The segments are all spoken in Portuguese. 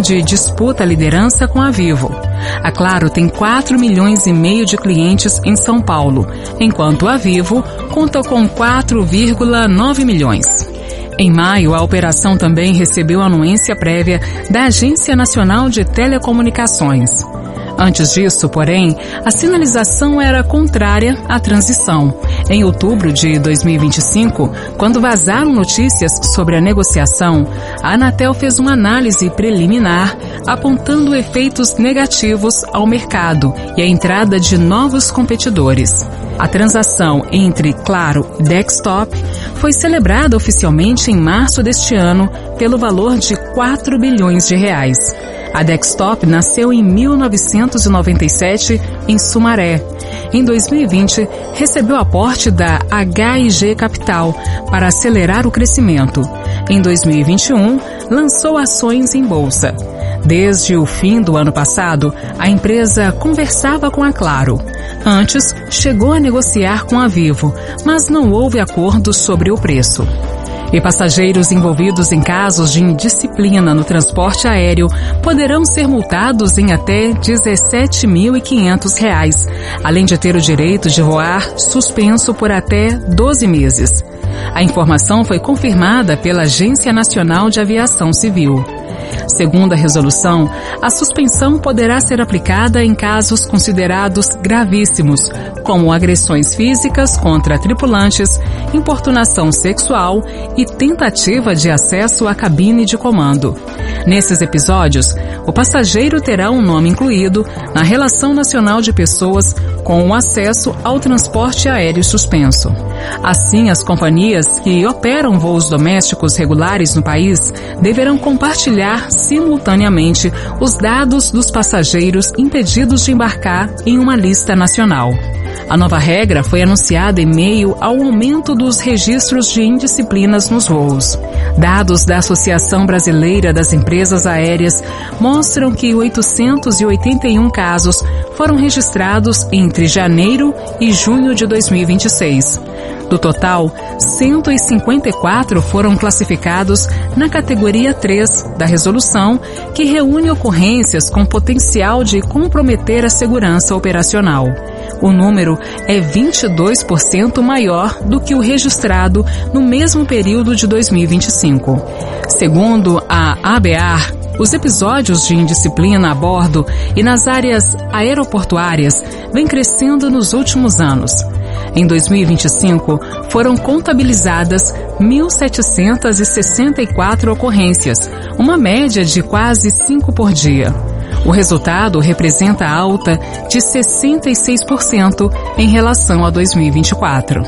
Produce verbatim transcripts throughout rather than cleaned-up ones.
onde disputa a liderança com a Vivo. A Claro tem quatro milhões e meio de clientes em São Paulo, enquanto a Vivo conta com quatro vírgula nove milhões. Em maio, a operação também recebeu anuência prévia da Agência Nacional de Telecomunicações. Antes disso, porém, a sinalização era contrária à transição. Em outubro de dois mil e vinte e cinco, quando vazaram notícias sobre a negociação, a Anatel fez uma análise preliminar apontando efeitos negativos ao mercado e a entrada de novos competidores. A transação entre Claro e Dextop foi celebrada oficialmente em março deste ano pelo valor de quatro bilhões de reais. A Dextop nasceu em mil novecentos e noventa e sete em Sumaré. Em dois mil e vinte, recebeu aporte da H I G Capital para acelerar o crescimento. Em dois mil e vinte e um, lançou ações em bolsa. Desde o fim do ano passado, a empresa conversava com a Claro. Antes, chegou a negociar com a Vivo, mas não houve acordo sobre o preço. E passageiros envolvidos em casos de indisciplina no transporte aéreo poderão ser multados em até dezessete mil e quinhentos reais, além de ter o direito de voar suspenso por até doze meses. A informação foi confirmada pela Agência Nacional de Aviação Civil. Segundo a resolução, a suspensão poderá ser aplicada em casos considerados gravíssimos, como agressões físicas contra tripulantes, importunação sexual e tentativa de acesso à cabine de comando. Nesses episódios, o passageiro terá um nome incluído na Relação Nacional de Pessoas com o acesso ao transporte aéreo suspenso. Assim, as companhias que operam voos domésticos regulares no país deverão compartilhar simultaneamente os dados dos passageiros impedidos de embarcar em uma lista nacional. A nova regra foi anunciada em meio ao aumento dos registros de indisciplinas nos voos. Dados da Associação Brasileira das Empresas Aéreas mostram que oitocentos e oitenta e um casos foram registrados entre janeiro e junho de dois mil e vinte e seis. Do total, cento e cinquenta e quatro foram classificados na categoria três da resolução, que reúne ocorrências com potencial de comprometer a segurança operacional. O número é vinte e dois por cento maior do que o registrado no mesmo período de dois mil e vinte e cinco. Segundo a ABAR, os episódios de indisciplina a bordo e nas áreas aeroportuárias vêm crescendo nos últimos anos. Em dois mil e vinte e cinco, foram contabilizadas mil setecentas e sessenta e quatro ocorrências, uma média de quase cinco por dia. O resultado representa alta de sessenta e seis por cento em relação a dois mil e vinte e quatro.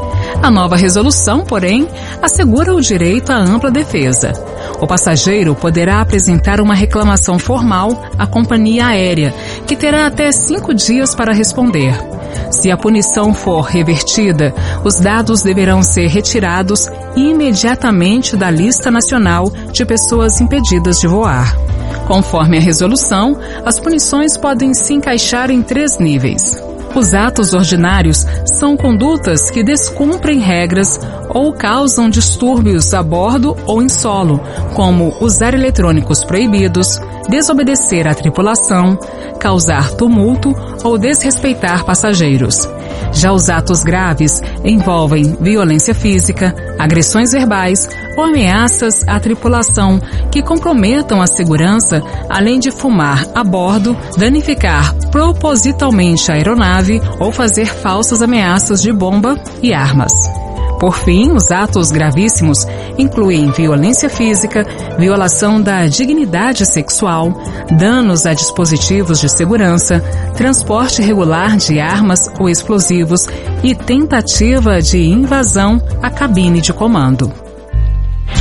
A nova resolução, porém, assegura o direito à ampla defesa. O passageiro poderá apresentar uma reclamação formal à companhia aérea, que terá até cinco dias para responder. Se a punição for revertida, os dados deverão ser retirados imediatamente da lista nacional de pessoas impedidas de voar. Conforme a resolução, as punições podem se encaixar em três níveis. Os atos ordinários são condutas que descumprem regras ou causam distúrbios a bordo ou em solo, como usar eletrônicos proibidos, desobedecer à tripulação, causar tumulto ou desrespeitar passageiros. Já os atos graves envolvem violência física, agressões verbais ou ameaças à tripulação que comprometam a segurança, além de fumar a bordo, danificar propositalmente a aeronave ou fazer falsas ameaças de bomba e armas. Por fim, os atos gravíssimos incluem violência física, violação da dignidade sexual, danos a dispositivos de segurança, transporte irregular de armas ou explosivos e tentativa de invasão à cabine de comando.